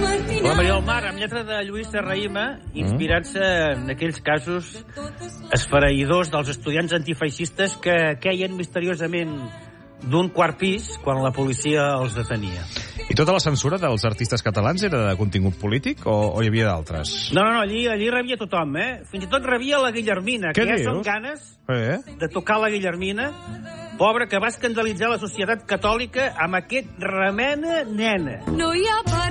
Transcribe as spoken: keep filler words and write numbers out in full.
La Maria del Mar, amb lletra de Lluís Serrahima, inspirant-se en aquells casos esfereïdors dels estudiants antifeixistes que queien misteriosament d'un quart pis quan la policia els detenia. I tota la censura dels artistes catalans era de contingut polític o, o hi havia d'altres? No, no, no, allí, allí rebia tothom, eh? Fins i tot rebia la Guillermina, Què que ja dius? són ganes Eh? de tocar la Guillermina, pobra, que va escandalitzar la societat catòlica amb aquest remena nena. No hi ha